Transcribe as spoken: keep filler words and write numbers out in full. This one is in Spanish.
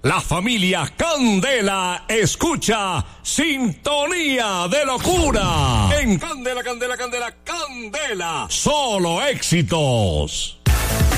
La familia Candela escucha Sintonía de Locura. En Candela, Candela, Candela, Candela. Solo éxitos.